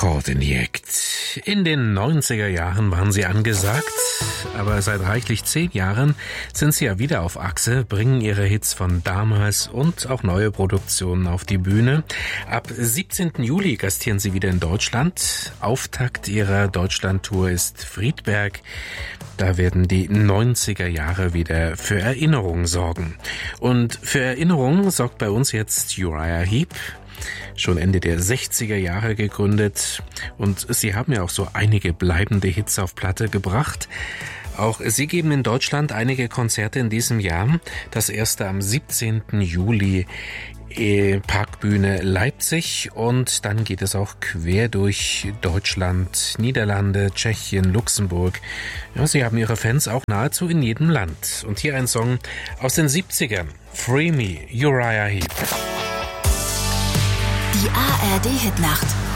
Caught in the Act. In den 90er Jahren waren sie angesagt, aber seit reichlich 10 Jahren sind sie ja wieder auf Achse, bringen ihre Hits von damals und auch neue Produktionen auf die Bühne. Ab 17. Juli gastieren sie wieder in Deutschland. Auftakt ihrer Deutschlandtour ist Friedberg. Da werden die 90er Jahre wieder für Erinnerung sorgen. Und für Erinnerung sorgt bei uns jetzt Uriah Heep. Schon Ende der 60er Jahre gegründet, und sie haben ja auch so einige bleibende Hits auf Platte gebracht. Auch sie geben in Deutschland einige Konzerte in diesem Jahr. Das erste am 17. Juli Parkbühne Leipzig, und dann geht es auch quer durch Deutschland, Niederlande, Tschechien, Luxemburg. Ja, sie haben ihre Fans auch nahezu in jedem Land. Und hier ein Song aus den 70ern. Free Me, Uriah Heep. Die ARD-Hitnacht.